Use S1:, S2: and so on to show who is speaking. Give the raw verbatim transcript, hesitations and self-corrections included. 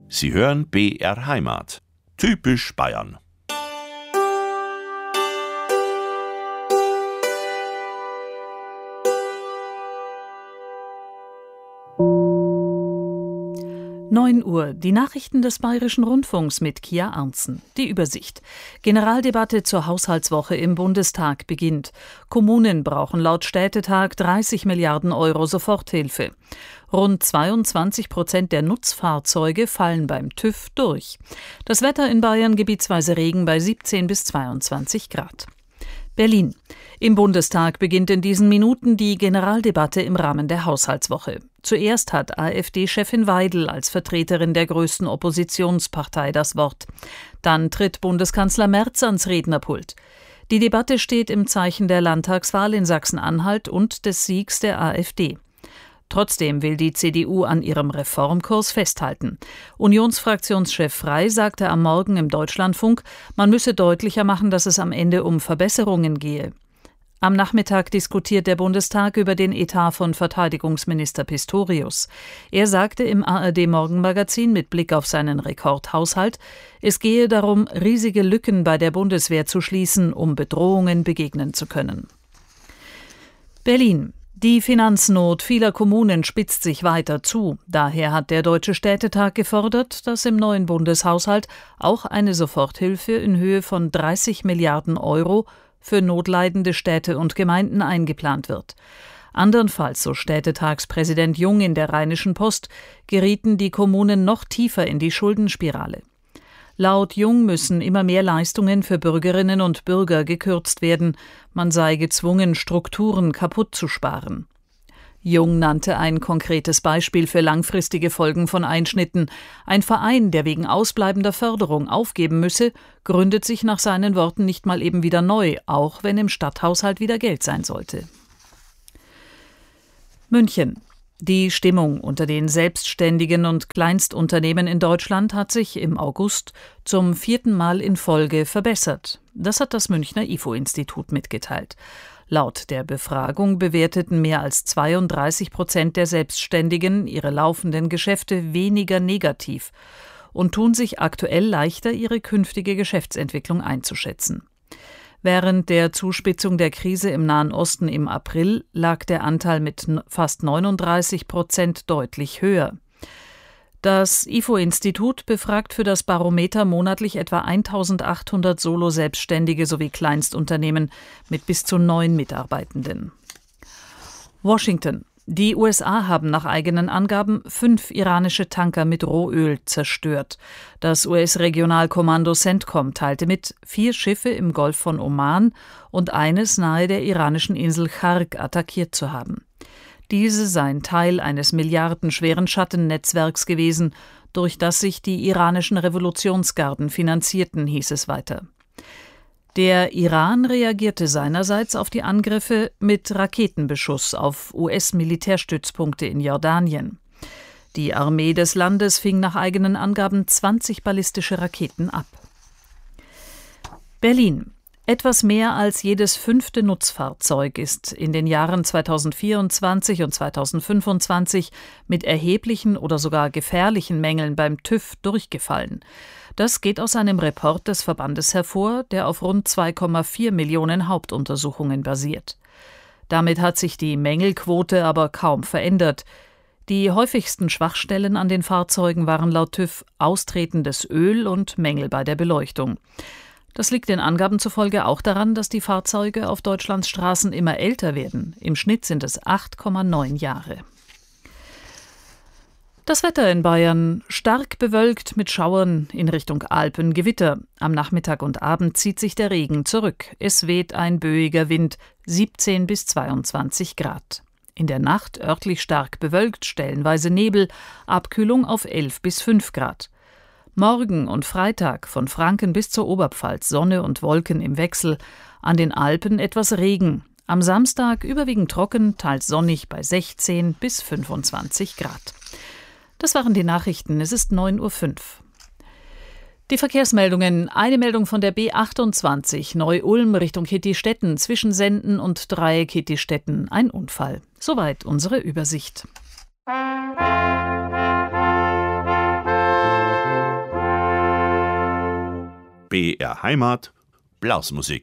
S1: Sie hören B R Heimat. Typisch Bayern.
S2: neun Uhr, die Nachrichten des Bayerischen Rundfunks mit Kia Arntzen. Die Übersicht. Generaldebatte zur Haushaltswoche im Bundestag beginnt. Kommunen brauchen laut Städtetag dreißig Milliarden Euro Soforthilfe. Rund zweiundzwanzig Prozent der Nutzfahrzeuge fallen beim TÜV durch. Das Wetter in Bayern gebietsweise Regen bei siebzehn bis zweiundzwanzig Grad. Berlin. Im Bundestag beginnt in diesen Minuten die Generaldebatte im Rahmen der Haushaltswoche. Zuerst hat AfD-Chefin Weidel als Vertreterin der größten Oppositionspartei das Wort. Dann tritt Bundeskanzler Merz ans Rednerpult. Die Debatte steht im Zeichen der Landtagswahl in Sachsen-Anhalt und des Siegs der AfD. Trotzdem will die C D U an ihrem Reformkurs festhalten. Unionsfraktionschef Frey sagte am Morgen im Deutschlandfunk, man müsse deutlicher machen, dass es am Ende um Verbesserungen gehe. Am Nachmittag diskutiert der Bundestag über den Etat von Verteidigungsminister Pistorius. Er sagte im A R D-Morgenmagazin mit Blick auf seinen Rekordhaushalt, es gehe darum, riesige Lücken bei der Bundeswehr zu schließen, um Bedrohungen begegnen zu können. Berlin. Die Finanznot vieler Kommunen spitzt sich weiter zu. Daher hat der Deutsche Städtetag gefordert, dass im neuen Bundeshaushalt auch eine Soforthilfe in Höhe von dreißig Milliarden Euro für notleidende Städte und Gemeinden eingeplant wird. Andernfalls, so Städtetagspräsident Jung in der Rheinischen Post, gerieten die Kommunen noch tiefer in die Schuldenspirale. Laut Jung müssen immer mehr Leistungen für Bürgerinnen und Bürger gekürzt werden. Man sei gezwungen, Strukturen kaputt zu sparen. Jung nannte ein konkretes Beispiel für langfristige Folgen von Einschnitten. Ein Verein, der wegen ausbleibender Förderung aufgeben müsse, gründet sich nach seinen Worten nicht mal eben wieder neu, auch wenn im Stadthaushalt wieder Geld sein sollte. München. Die Stimmung unter den Selbstständigen und Kleinstunternehmen in Deutschland hat sich im August zum vierten Mal in Folge verbessert. Das hat das Münchner I F O-Institut mitgeteilt. Laut der Befragung bewerteten mehr als zweiunddreißig Prozent der Selbstständigen ihre laufenden Geschäfte weniger negativ und tun sich aktuell leichter, ihre künftige Geschäftsentwicklung einzuschätzen. Während der Zuspitzung der Krise im Nahen Osten im April lag der Anteil mit fast neununddreißig Prozent deutlich höher. Das I F O-Institut befragt für das Barometer monatlich etwa eintausendachthundert Solo-Selbstständige sowie Kleinstunternehmen mit bis zu neun Mitarbeitenden. Washington. Die U S A haben nach eigenen Angaben fünf iranische Tanker mit Rohöl zerstört. Das U S-Regionalkommando CENTCOM teilte mit, vier Schiffe im Golf von Oman und eines nahe der iranischen Insel Chark attackiert zu haben. Diese seien Teil eines milliardenschweren Schattennetzwerks gewesen, durch das sich die iranischen Revolutionsgarden finanzierten, hieß es weiter. Der Iran reagierte seinerseits auf die Angriffe mit Raketenbeschuss auf U S-Militärstützpunkte in Jordanien. Die Armee des Landes fing nach eigenen Angaben zwanzig ballistische Raketen ab. Berlin. Etwas mehr als jedes fünfte Nutzfahrzeug ist in den Jahren zweitausendvierundzwanzig und zweitausendfünfundzwanzig mit erheblichen oder sogar gefährlichen Mängeln beim TÜV durchgefallen. Das geht aus einem Report des Verbandes hervor, der auf rund zwei Komma vier Millionen Hauptuntersuchungen basiert. Damit hat sich die Mängelquote aber kaum verändert. Die häufigsten Schwachstellen an den Fahrzeugen waren laut TÜV austretendes Öl und Mängel bei der Beleuchtung. Das liegt den Angaben zufolge auch daran, dass die Fahrzeuge auf Deutschlands Straßen immer älter werden. Im Schnitt sind es acht Komma neun Jahre. Das Wetter in Bayern: stark bewölkt mit Schauern in Richtung Alpen, Gewitter. Am Nachmittag und Abend zieht sich der Regen zurück. Es weht ein böiger Wind, siebzehn bis zweiundzwanzig Grad. In der Nacht örtlich stark bewölkt, stellenweise Nebel, Abkühlung auf elf bis fünf Grad. Morgen und Freitag von Franken bis zur Oberpfalz Sonne und Wolken im Wechsel, an den Alpen etwas Regen. Am Samstag überwiegend trocken, teils sonnig bei sechzehn bis fünfundzwanzig Grad. Das waren die Nachrichten. Es ist neun Uhr fünf. Die Verkehrsmeldungen. Eine Meldung von der B achtundzwanzig Neu-Ulm Richtung Kittistetten zwischen Senden und Dreieck Kittistetten. Ein Unfall. Soweit unsere Übersicht.
S1: B R Heimat, Blasmusik.